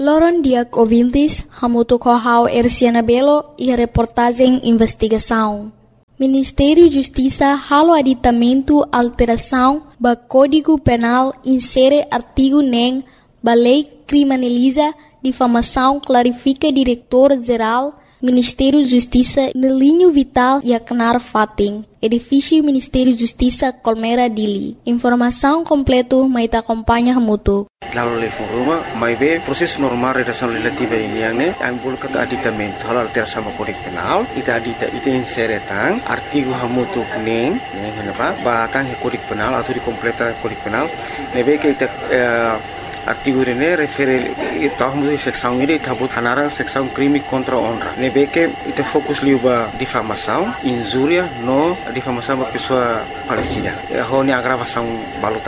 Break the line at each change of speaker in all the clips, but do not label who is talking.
Loron Diak ouvintes, hamutu kohau Erciana Belo e a reportagem investigação. Ministério Justiça halo aditamento alteração ba Código Penal insere artigo NEM ba lei criminaliza difamação clarifica diretor-geral Ministério Justiça no linho vital e Aknar Fating, edifício Ministério Justiça Colmera Dili. Informação completo maita acompanha hamutu.
Lalu level rumah, mai be proses normal redação legislativa ini yang ne, ambul kata aditamento hal alteração sama Kode Penal, ita insere tang artigo hamutu neng kenapa? Batang Kode Penal atau dikompleta Kode Penal, nebe ke ita artigo ini refere tahun seksão ini tabut hanarang seksão crime contra honra. Nebe ke ita fokus liuba difamação, injúria no difamação ba pessoa falecida. Ho ni agravação baluta.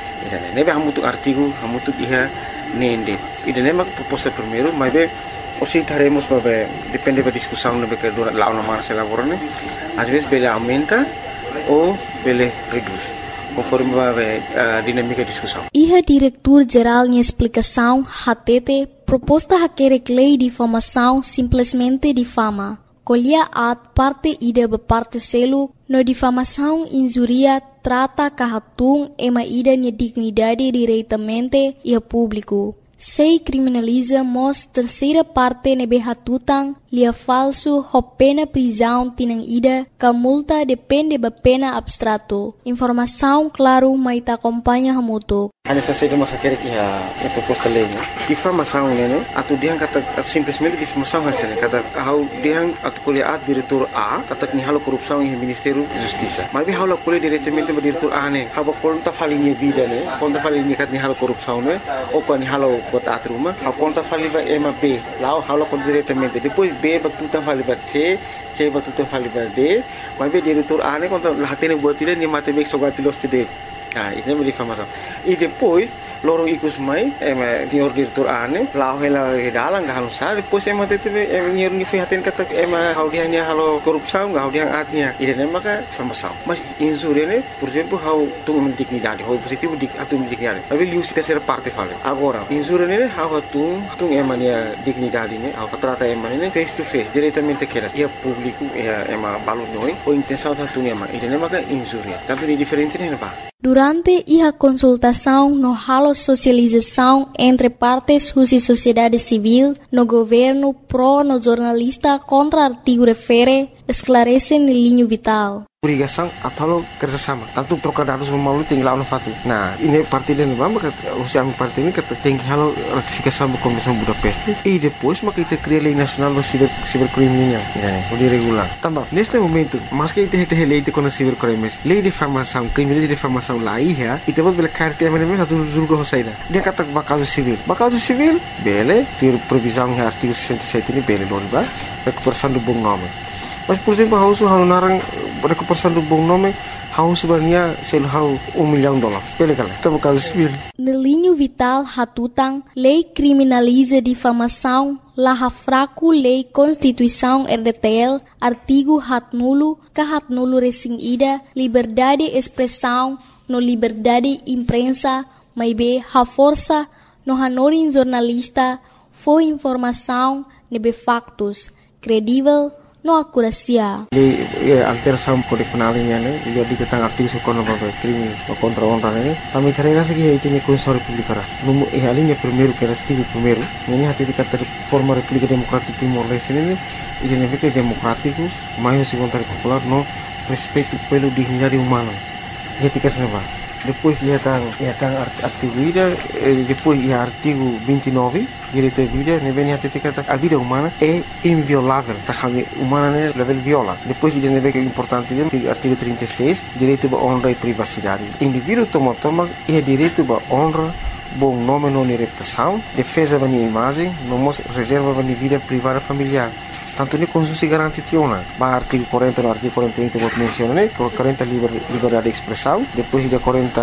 Nebe hamutuk artigo hamutuk iha nende. Ida nema proposta primeiro, mas be osi taremos babe depende da discussão nebe que dura lá na mana se elaborane. Às vezes bele aumenta ou bele reduz, conforme babe dinâmica de discussão.
Iha diretor-geral em explicação hatete proposta haquere lei de difamação simplesmente difama. Colhia at parte ida parte selo no difamação injuria trata kahatung ema ida nia dignidade diretamente e a público. Sei criminaliza mos terceira parte nebe hatutang lia falso ho pena prisão tinang ida ka multa depende ba pena abstrato. Informação claro maita acompanha hamuto.
Hanya saja masa kira a proposta lei, difamação né? Atau dia kata simplesmente difamação hasilnya kata how dia atau kuliah diretor A kata ni halo korupsi em Ministério Justiça. Mas halo kuliah diretamente ba diretor A né? Haba konta falinha vida né? Konta falinha kat ni halo korupsi né? Ou kan ni halo bota atruma, haba konta faliba ema B. Lá halo kon diretamente. Depois B batutan faliba C batutan faliba D. Mas be diretor A né? Konta lahatene buat tidak ni mate bek sogati los tidak. Ini menjadi difamação. E depois, loro ikut mai, senhor diretor ane, lau hela dalang gak halus sah. Depois tete, senhor ni fihatin kata, hau dia ni halo korupsi, gak hau dia atnya. Ini maka difamação. Mas injúria ne, por exemplo, hau tung dignidade, hau positivo atu dignidade. Tapi liu si terceira parte fala. Agora, injúria ne, hau tung emania dignidade ne, hau trata emania face to face, diretamente keras. Ia público, ia balut noi, ou intenção tung ema. Ini maka injúria. Tanto ni diferente ne apa?
Durante a consultação no halo socialização entre partes e sociedade civil, no governo pro no jornalista contra artigo refere, esclarece no linho vital.
Obrigação atau kerjasama. Tanto trocar dados malu tinggal no fati. Nah, ini parti dan maka usia parti ini kata tinggi halo ratifikasi Konvensi Budapest. E depois maka kita cria lei nacional do cibercriminal, o regular. Tambah, neste momento, mas que kita lei de contra cibercrimes, lei de difamação, crime de difamação lá ia, e temos bela carta de mesmo satu julgo hosaida. Dia kata bakaso civil, bele, ter previsão em artigo 67 ini bele lor ba, recuperação do bom nome. Mas por exemplo, hausu narang recuperação do bom nome, hausu sebenarnya hau $1 milhão. Bele kala, tamo caso civil.
No linho vital hatutang, lei criminaliza difamação, laha fraco lei Constituição RDTL, artigo hatnulo resing ida, liberdade expressão, no liberdade imprensa, maibe ha força, no hanorin jornalista, foi informação, nebe factos, credível, no akurasia.
Alteração Kode Penal ini jadi tentang artigo sekolah crime contra honra ini. Kami carrega segi itu ni Constituição Republicana. Numu alinha primeiro que era artigo primeiro. Ini hati dikata forma República Democrática Timor-Leste ini identifica democrático, mais segundo popular no respeito pelo dignidade humana. Ketika senapa. Depois ia tang artigo ida, depois ia artigo 29 direito à vida, nem hati dikata a vida humana é inviolável, tá humana né level viola. Depois ia neve que é importante artigo 36, direito à honra e privacidade. Indivíduo toma é direito à honra, bom nome não reputação, defesa da imagem, não reserva da vida privada familiar. Tanto ni Constitusi garanti tiona, ba artigo 40 no artigo 41 que menciona né, 40 liberdade de expressão, depois de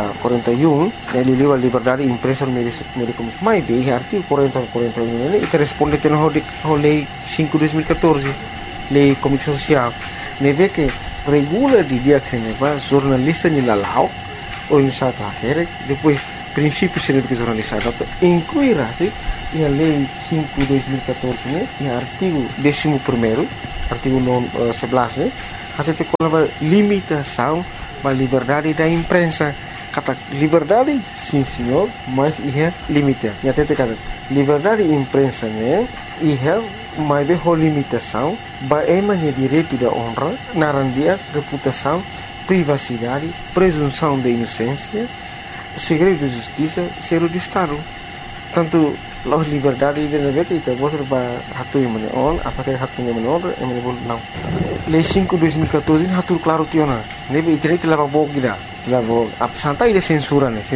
41 ele liba liberdade impressa no meio comunicação. Mas bem, artigo 40 41 né, e responde tendo a lei 5/2014, lei comunicação social, né vê que regula de dia que né, ba jornalista ni lalau ou em sata depois princípios de jornalismo incluirá a Lei 5/2014, né, e artigo 11º, artigo 11, né, até tem uma limitação da liberdade da imprensa. Kata liberdade, sim senhor, mas é limite. E até tem liberdade da imprensa, né, e mais bem limitação, é direito da honra, narandia, reputação, privacidade, presunção de inocência, segredo de justiça, segredo de Estado. Tanto a liberdade de negócio itu boleh hatu yang mana on, apakah hatu yang mana on, yang mana boleh não. Lei 5/2014 hatu claro tiona. Nebe internet telah bawa kita, telah bawa. Santai dia censura ni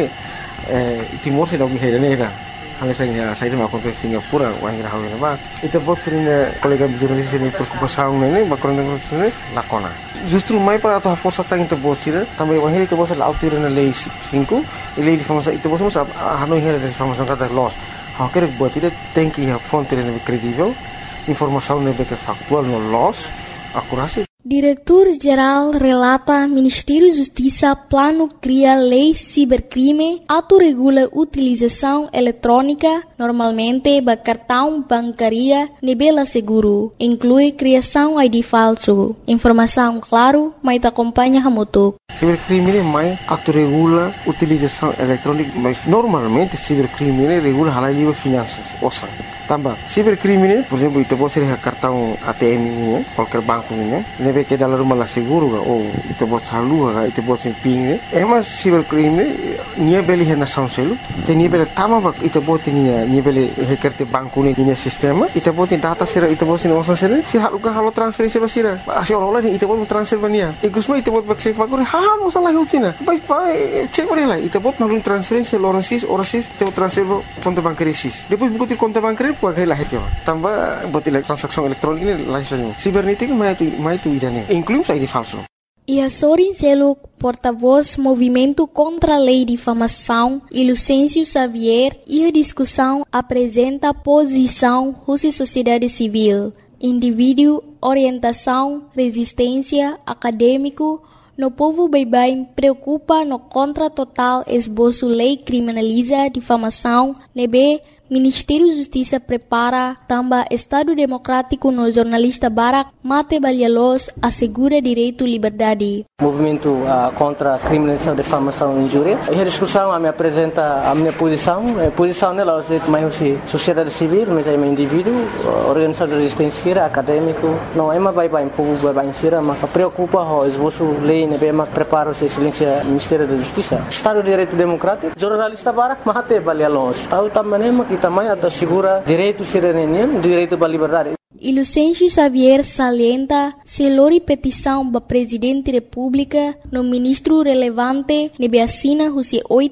Timor se dah berhenti ni dah. Hal saya dah makan ke Singapura, wang irah hawi nama. Itu buat sering kolega jurnalis ini preocupação ni, bakoran ni lakona. Justru mai para atau força tang itu buat sih, tambah wang itu buat autir na lei 5, lei difamasa itu buat semua hanoi hera difamasa kata loss. Hal kerja buat itu tem que a fonte lebih kredibel, informação lebih factual no loss, akurasi.
Diretor-Geral relata Ministério da Justiça plano cria lei cibercrime, autorregula utilização eletrônica, normalmente ba cartão bancaria nebela seguro, inclui criação ID falso. Informação claro, mas acompanha hamutuk.
Cibercrime mais autorregula utilização eletrônica, mas normalmente cibercrime regula halal livre finanças, osa. Tambah, cibercrime, por exemplo, itu pode ser cartão ATM ini, qualquer banco ini, nebe que dalam rumah lah seguro ga, ou itu pode salur ga, itu pode ping ni. Emas cibercrime, nia beli hena sound selu, nia beli tama bak, itu pode nia beli hekerte banco ni, nia sistema, itu pode data sera, itu pode osan sera, si haluka halo transferensi basira, asyik orang lain itu pode transfer bania. Ikusma itu pode cek bakuri, hal masalah hutina, baik cek beri lah, itu pode nalun transferensi orang sis, itu pode transfer konto bankari sis. Depois buku konto bankari pakai lah itu, tambah buat transaksi elektronik ini lain. Cibernética mais tu idane, inclui ID falso.
E Sorin Seluk, porta-voz Movimento contra a Lei de Difamação, e Lucêncio Xavier, e a discussão apresenta posição Rússia Sociedade Civil, indivíduo, orientação, resistência, acadêmico, no povo bem preocupa no contra total esboço lei criminaliza difamação, nebe Ministério da Justiça prepara também Estado Democrático no jornalista Barak Mate Balialos assegura direito à liberdade.
Movimento contra a criminalização, difamação e injúria. E a discussão me apresenta a minha posição. A posição nela é mais sociedade civil, mas é um indivíduo, organização de resistência, acadêmico. Não é mais bem povo bem sira, mas preocupa o esboço lei, né, mas prepara o silêncio Ministério da Justiça. Estado de Direito Democrático, jornalista Barak Mate Balialos. Tahu também também assegura direito cidadania, direito à liberdade.
E Lucêncio Xavier salienta se lori petição para Presidente da República no ministro relevante nebe assina os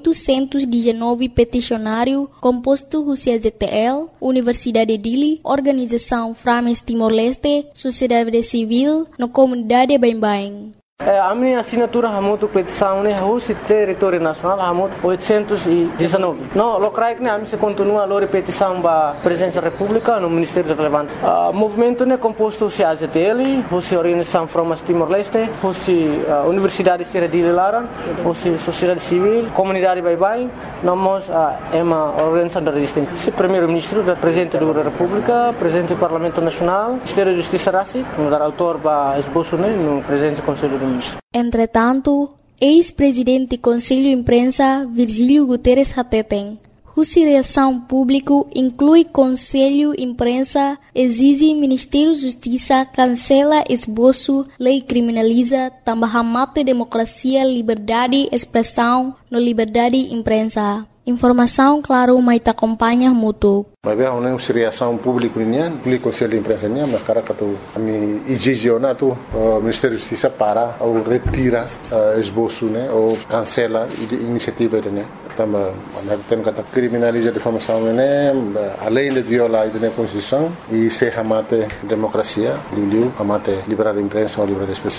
819 peticionário composto os ZTL, Universidade Dili, Organização Frames Timor-Leste, Sociedade Civil, no Comunidade Bem-Bem.
A minha assinatura hamutu petição ne hoje território nacional hamutu 819. No, locais ne se continua a petição ba presença da República no Ministério relevante. Movimento ne composto se AZTL, hoje Organização Frames Timor-Leste, hoje Universidade de Laran, hoje Sociedade Civil, Comunidade Bem-Bem, nós é uma organização de resistência. Se primeiro-ministro da Presidente da República, Presidente do Parlamento Nacional, Ministério da Justiça Rassi, no dar autor ba esboço ne no Presidente do Conselho.
Entretanto, ex-presidente do Conselho de Imprensa, Virgílio Guterres Hateten, cuja reação pública inclui Conselho de Imprensa, exige Ministério da Justiça cancela esboço, lei criminaliza, também mata democracia, liberdade, expressão, no liberdade de imprensa. Informação, claro, mas te acompanha muito.
Mas bem, uma reação pública nian, público Conselho de Imprensa nian, mas cara que tu me exigionar tu Ministério da Justiça para ou retira esboço, né, ou cancela iniciativa né. Também, tem que criminalizar a difamação né, além de violar a Constituição e se amate democracia, amate liberdade de imprensa ou liberdade de expressão.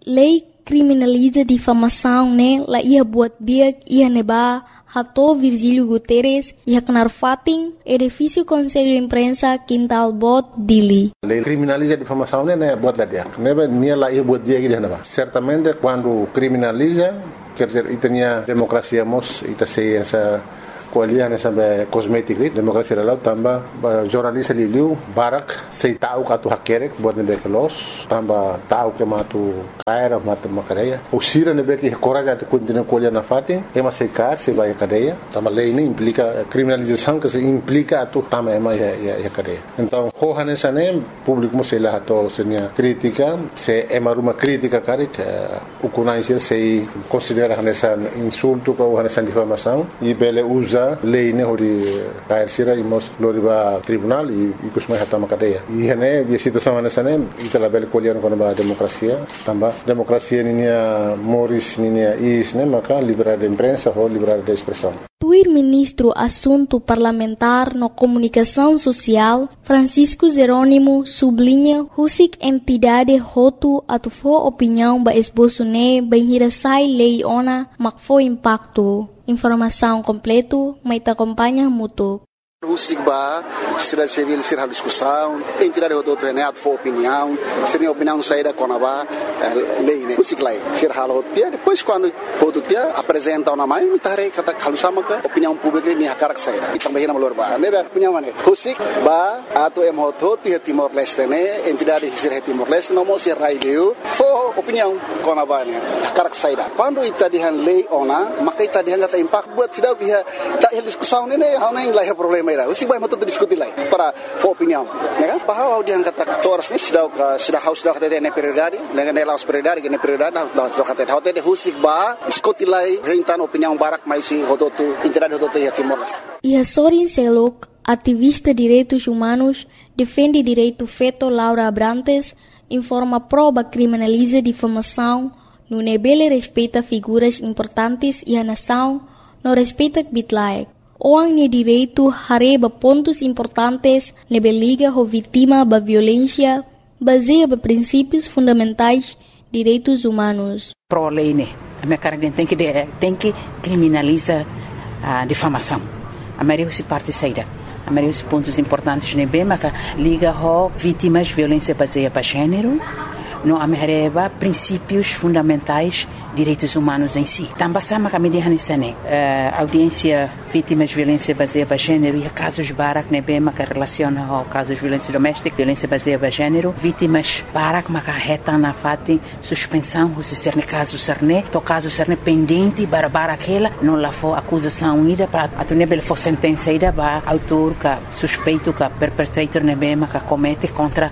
lei criminaliza difamação, né? La ia buat dia ia neba Hato Virgílio Guterres ia kenar fating edifício Conselho Imprensa Quintal Bot Dili.
A lei criminaliza a difamação, né? Buat lá dia. Neba nia lá ia buat dia que dia neba. Certamente quando criminaliza, quer dizer, itania democracia mos ita sei essa kualian essa cosmética democracia lá tamba jornalista liu barak sei tahu katu hakerek buat nebe kelos tamba tahu que matu caira matu macareia o sira nebe que coragem de continuar kualian na fatin ema sei car se vai a cadeia tamba lei nem implica criminalização que se implica atu tamba ema ya cadeia então hohan essa nem público sei lá to senia crítica se ema uma crítica cara que o conhece sei considera essa insulto ou essa difamação e bele usa lei ne hori cair sira imos loriba tribunal e kusmai hatama cadeia e né a situação nessa né itala bele colher com a democracia tamba democracia ninia moris ninia is né maka liberdade de imprensa ou liberdade de expressão.
Tuir ministro assunto parlamentar no comunicação social Francisco Jerônimo sublinha husik entidade hotu atufo opinião ba esboço ne banhira sai lei ona makfo impacto. Informação completo, mas te acompanha muito.
O SIGBA, sociedade civil, ser a discussão, entidade do outro neto for opinião, seria opinião saída com a lei, né? O SIGLA, ser a rotia, depois quando o outro dia apresenta uma mãe, me tarei que está calusama que opinião pública nem a cara que saída. E também na malorba, né? Opinião né? O SIGBA, ato é muito e Timor Leste, né? Entidade de ser Timor Leste, não mostra raio, for opinião com a mãe, a cara que saída. Quando está de lei ona, mas está de que impacto buat tidak que está discussão, né? Não nem lá é problema. O SIGBA mau tuh diskusi lagi para opinião, né? Bahwa dia kata toras ni sudah harus sudah kata dia prioridade, dengan nelas prioridade, dengan prioridade sudah kata dia o SIGBA diskusi lagi hentan opinião barak mais si hodotu entidade hodotu ya Timor Leste.
E a Sorin Selok, ativista de direitos humanos, defende direito feto Laura Abrantes, informa prova criminaliza difamação, no nebele respeita figuras importantes e a nação, no respeita bitlaek. Orang ni direito hareba pontos importantes nebe liga ho vítima da violência baseia ba princípios fundamentais direitos humanos.
Pro lei né, a minha cara tem que criminalizar a difamação. A maioria se parte saída. A maioria dos pontos importantes nebe mas liga ho vítimas violência baseia ba gênero. No amereba princípios fundamentais direitos humanos em si. Também sama kami di hanisane audiência vítimas de violência baseada em gênero e casos barak nebe maka relaciona ao casos de violência doméstica, violência baseada em gênero, vítimas barak maka reta na fati suspensão se ser caso serne, to caso serne pendente para aquela não lá for acusação ida para atunebel for sentença ida ba autor ka suspeito ka perpetrator nebe maka comete contra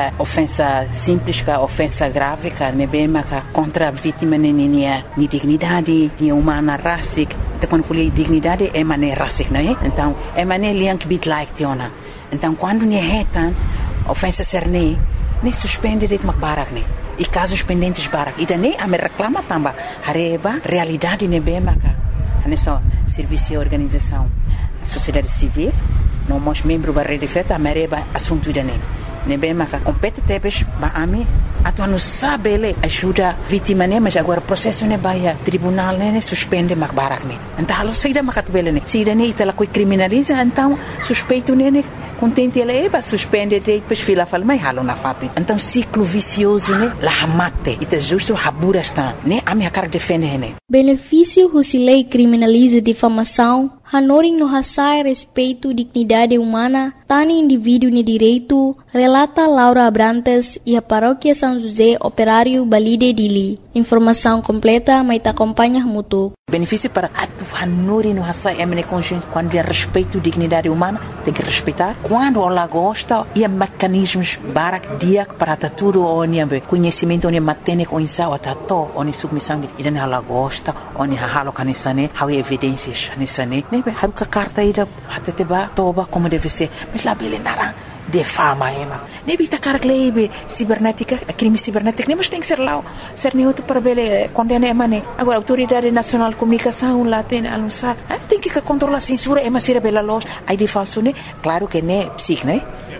ofensa simples ka ofensa grave ka nebe maka contra vítima ni dignidade, ni humana racic, então quando falei dignidade é maneira racic, não é? Então é maneira liang bit like tiona. Então quando ni retan ofensa serne, nem suspende de barak ne. E casos pendentes barak. E daí a me reclama tamba hareba realidade ne bem maka. Nessa serviço e organização, sociedade civil, não mos membro da rede feta a mereba assunto daí. Ne bem maka competentes ba ami atu não sabe ele ajuda vítima né mas agora processo né vai tribunal né suspende mak barak né então halo saída makat bele né saída né itala coi criminaliza então suspeito né contente ele ba suspende depois fila fala mas halo na fati então ciclo vicioso né la mate ita justo habura está né a minha cara defende né
benefício se lei criminaliza difamação hanoring no hasai respeito dignidade humana tani indivíduo ne direito relata Laura Abrantes e a paróquia São José Operário Balide Dili. Informação completa, mas te acompanha muito.
Benefício para a Nuri no Hassai é consciência quando é respeito à dignidade humana, tem que respeitar. Quando ela gosta, e mecanismos barak dia para tudo onde conhecimento onde matene com insau atato onde submissão e dan ela gosta onde halo kanisane há evidências kanisane nebe haruka carta ida hateba toba como deve ser mas lá bele nara de fama ema nebi ta carglebe cibernética crime cibernético nem mas tem que ser lá ser nem outro para bele condena emane agora autoridade nacional de comunicação lá tem anunciar tem que controlar a censura ema ser bela loja aí de falso né claro que né psic né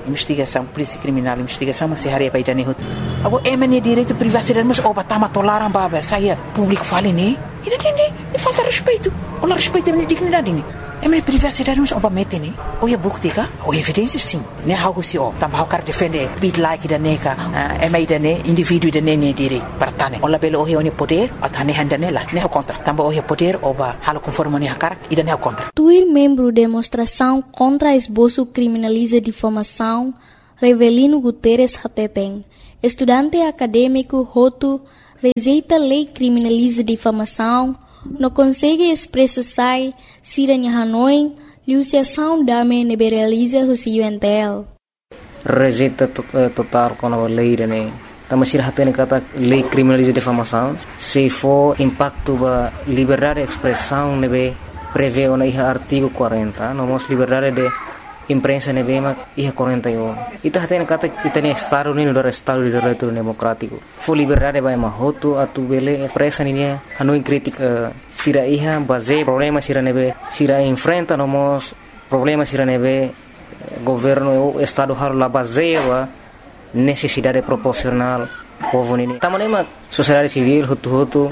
investigação, polícia criminal, investigação, mas se haria para ir neho. Abo emane direito privacidade, mas oba tama tolaram baba, saia público fale ne. E falta respeito. Olha respeito a minha dignidade ne. Emane privacidade mas oba mete ne. Oia bukti ka, oia evidência sim. Ne algo se o, tamba o cara defende bit like da neka, emai da ne indivíduo da ne direito para tane. Olha belo oia oni poder, atane handane lá, ne contra. Tamba oia poder oba halo conforme ne cara e da ne contra.
Tuir membro demonstração contra esboço criminaliza difamação, Revelino Guterres Hateteng, estudante acadêmico Hotu, rejeita lei criminaliza difamação, não consegue expressar siranya Hanoi, liusiação dame neberaliza o UNTL.
Rejeita total com a lei, né? Tama sira hatene kata lei criminaliza difamação, se for impacto ba liberdade de expressão nebe prevê ona iha artigo 40, nomos liberdade de imprensa nebe mak iha 41. Ita hatene kata itane estado ni do estado de direito democrático. For liberdade ba mahoto atu bele expressa ni hanoi crítica sira iha base problema sira nebe sira enfrenta nomos problema sira nebe governo o estado haro la base ba necessidade proporcional povo nini. Tamanema sociedade civil hutu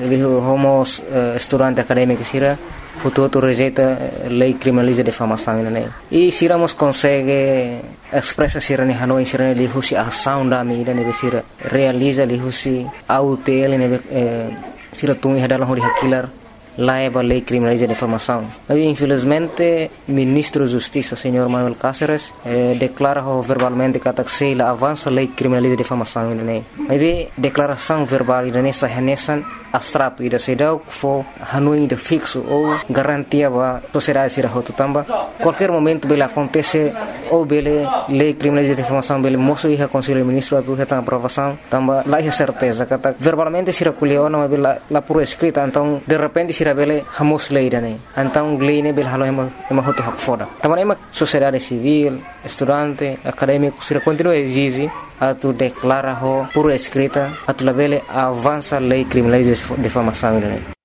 homos estudante acadêmico sira hutu rejeita lei criminaliza difamação nini. E siramos consegue expressa sira ni Hanoi sira ni husi ação da mídia nebe sira realiza li husi autel nebe sira tungi hadalah hori hakilar laiba lei criminaliza difamação. Mas infelizmente ministro da Justiça senhor Manuel Cáceres declara verbalmente que a avança lei criminaliza difamação ini. Mas declaração verbal ini sahanesan abstrato ida sedau fo Hanoi de fixo ou garantia ba sociedade sira hotu tamba qualquer momento bela acontece ou bele lei criminaliza difamação bele moço iha conselho ministro atu heta aprovação tamba lá é certeza kata verbalmente sira kuliona mas bela la por escrita então de repente sira bele hamos lei dane então lei ne bele halo ema hotu hak foda tamba ema sociedade civil estudante acadêmico sira continua exige atu declara ho por escrita atu la bele avança lei criminaliza difamação.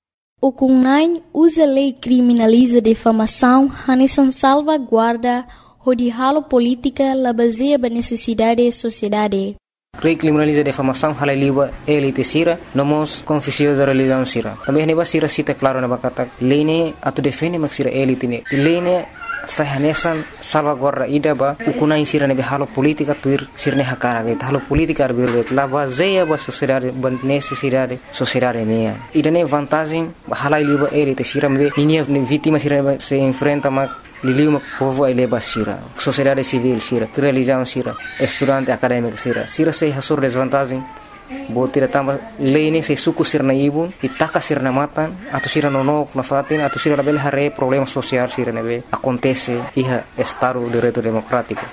O CUNAI usa lei criminaliza difamação, hanesan salvaguarda, rodihalo política, la baseia ba necessidade sociedade.
Lei criminaliza difamação, halaliwa elite sira, nomos confusiosa religião sira. Também neba sira cita claro na bakata, lei ne atu defende mak sira elite ne. Lei ne sahanesan salvaguarda ida ba ukuna insira nebe halo politika tuir sirne hakara be halo politika arbir la baseia ba sociedade ba necessidade sociedade mea ida ne vantagem hala liba elite sira me ninia vítima sira se enfrenta ma liliu povo ai ba sira sociedade civil sira religião sira estudante acadêmico sira se hasur desvantagem botira tamba lei se suku sirna ibu itaka sirna matan atau sira nonok na fatin atau sira label hare problema social sira nebe acontece iha estado de direito democrático.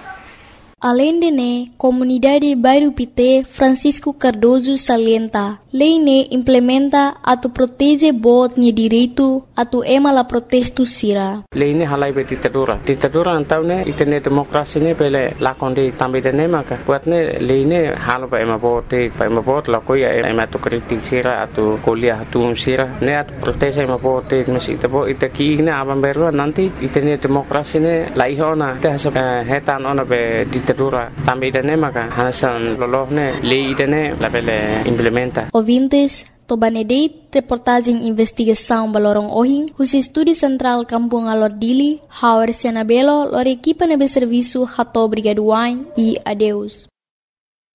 Além de ne, comunidade Bairro Pité Francisco Cardoso salienta, lei ne implementa atu protege bot ni direito atu ema la protesto sira.
Lei ne halai be ditadura antau ne itene demokrasi ne bele lakonde tambe de ne maka buat ne lei ne halo ba ema bot la ko ya ema tu kritik sira atu kuliah atu sira ne atu protege ema bot mesi tabo itaki ne abam beru nanti itene demokrasi ne laihona te hetan ona be ditadura tambe de ne maka hanasan loloh ne lei de ne la bele implementa.
Ouvintes, Tobanedeit, reportagem investigação Balorong Ohing, os Estúdio Central Kampung Alordili, Hauer Sianabelo, lor equipa nebe serviço Hato Brigaduain e adeus.